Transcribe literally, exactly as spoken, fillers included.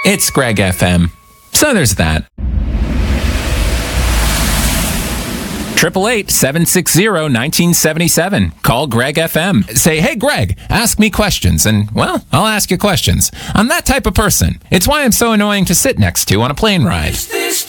It's Greg F M. So there's that. Triple eight seven six zero nineteen seventy seven. Call Greg F M. Say, hey Greg, ask me questions, and well, I'll ask you questions. I'm that type of person. It's why I'm so annoying to sit next to on a plane ride.